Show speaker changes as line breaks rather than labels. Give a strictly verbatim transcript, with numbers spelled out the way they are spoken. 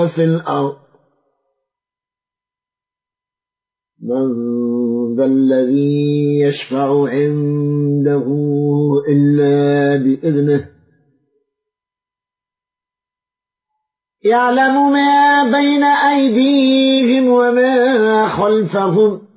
في الأرض من ذا الذي يشفع عنده إلا بإذنه يعلم ما بين أيديهم وما خلفهم